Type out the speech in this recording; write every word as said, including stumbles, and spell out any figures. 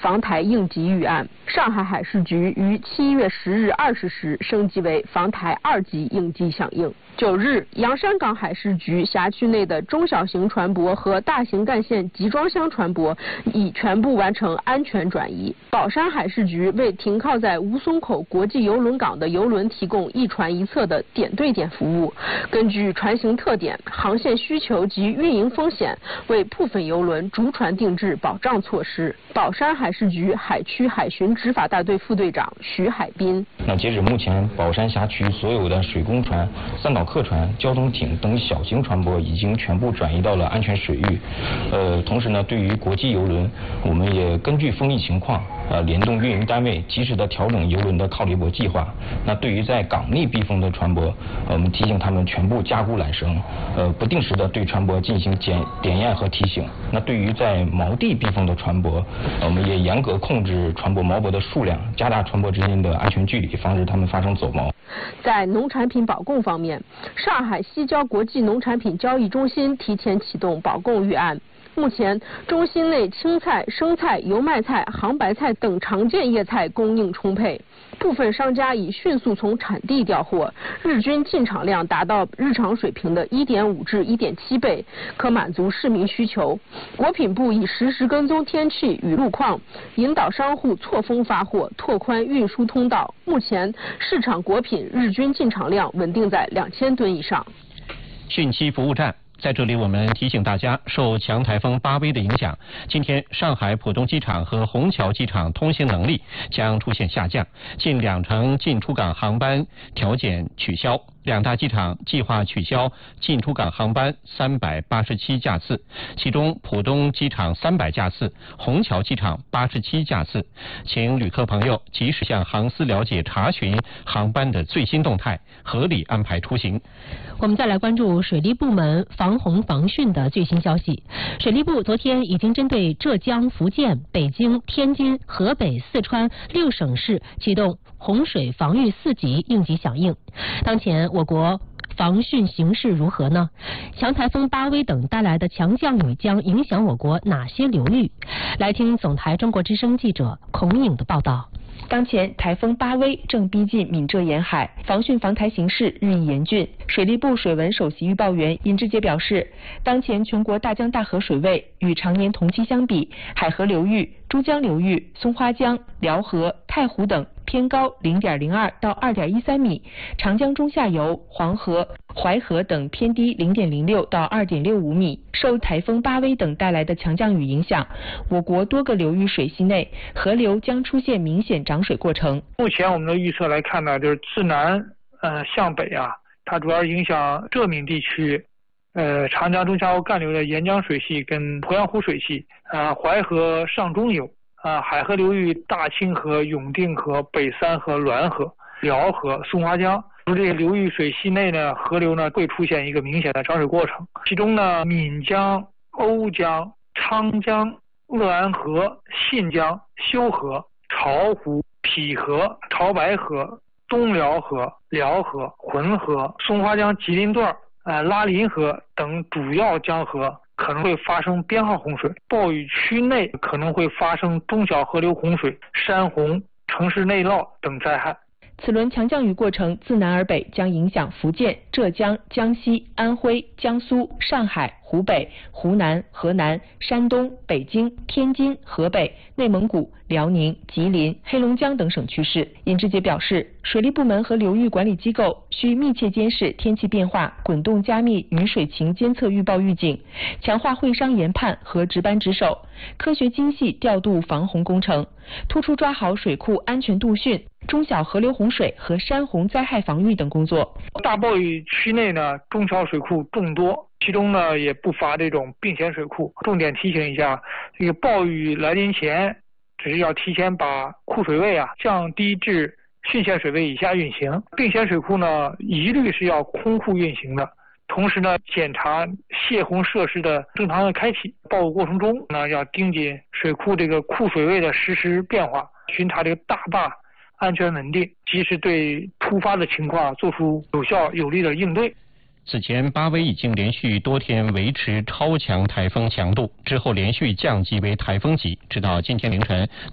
防台应急预案。上海海事局于七月十日二十时升级为防台二级应急响应。九日，洋山港海事局辖区内的中小型船舶和大型干线集装箱船舶已全部完成安全转移。宝山海事局为停靠在吴淞口国际邮轮港的邮轮提供一船一侧的点对点服务，根据船型特点、航线需求及运营风险，为部分邮轮逐船定制保障措施。宝山海事局海区海巡执法大队副队长徐海滨： 那截止目前，宝山辖区所有的水工船、三岛客船、交通艇等小型船舶已经全部转移到了安全水域。呃，同时呢，对于国际邮轮，我们也根据风力情况，呃，联动运营单位及时的调整邮轮的靠离泊计划。那对于在港内避风的船舶，我们提醒他们全部加固缆绳，呃，不定时的对船舶进行检点验和提醒。那对于在锚地避风的船舶，我们也严格控制船舶锚泊的数量，加大船舶之间的安全距离，防止他们发生走锚。 在农产品保供方面，上海西郊国际农产品交易中心提前启动保供预案。目前，中心内青菜、生菜、油麦菜、杭白菜等常见叶菜供应充沛，部分商家已迅速从产地调货，日均进场量达到日常水平的 一点五 至 一点七 倍，可满足市民需求。国品部已实时跟踪天气与路况，引导商户错峰发货，拓宽运输通道。目前，市场果品日均进场量稳定在两千吨以上。 汛期服务站。在这里，我们提醒大家，受强台风巴威的影响，今天上海浦东机场和虹桥机场通行能力将出现下降，近两成进出港航班调减取消。两大机场计划取消进出港航班三百八十七架次，其中浦东机场三百架次，虹桥机场八十七架次。请旅客朋友及时向航司了解查询航班的最新动态，合理安排出行。 我们再来关注水利部门防洪防汛的最新消息。水利部昨天已经针对浙江、福建、北京、天津、河北、四川六省市启动洪水防御四级应急响应。当前我国防汛形势如何呢？强台风巴威等带来的强降雨将影响我国哪些流域？来听总台中国之声记者孔颖的报道。 当前台风巴威正逼近闽浙沿海，防汛防台形势日益严峻。水利部水文首席预报员尹志杰表示，当前全国大江大河水位与常年同期相比，海河流域、珠江流域、松花江、辽河、太湖等偏高 零点零二 到 二点一三 米，长江中下游、黄河、淮河等偏低 零点零六 到 二点六五 米。受台风巴威等带来的强降雨影响，我国多个流域水系内河流将出现明显涨水过程。 目前我们的预测来看呢，就是自南呃向北啊，它主要影响浙闽地区，呃长江中下游干流的沿江水系跟鄱阳湖水系，呃淮河上中游，啊、呃、海河流域大清河、永定河、北三河、滦河、辽河、松花江。这些流域水系内呢，河流呢会出现一个明显的涨水过程。其中呢，岷江、瓯江、昌江、鄂安河、信江、修河、巢湖、淠河、潮白河、东辽河、辽河、浑河、松花江吉林段、呃拉林河等主要江河可能会发生编号洪水。暴雨区内可能会发生中小河流洪水、山洪、城市内涝等灾害。 此轮强降雨过程自南而北将影响福建、浙江、江西、安徽、江苏、上海、湖北、湖南、河南、山东、北京、天津、河北、内蒙古、辽宁、吉林、黑龙江等省区市。尹志杰表示，水利部门和流域管理机构需密切监视天气变化，滚动加密雨水情监测预报预警，强化会商研判和值班值守，科学精细调度防洪工程，突出抓好水库安全度汛、中小河流洪水和山洪灾害防御等工作。 大暴雨区内呢，中小水库众多，其中呢也不乏这种并线水库。重点提醒一下，这个暴雨来临前，只是要提前把库水位啊降低至汛线水位以下运行。并线水库呢，一律是要空库运行的。同时呢，检查泄洪设施的正常的开启。暴雨过程中呢，要盯紧水库这个库水位的实时变化，巡查这个大坝安全稳定，及时对突发的情况做出有效有力的应对。 此前，巴威已经连续多天维持超强台风强度，之后连续降级为台风级，直到今天凌晨。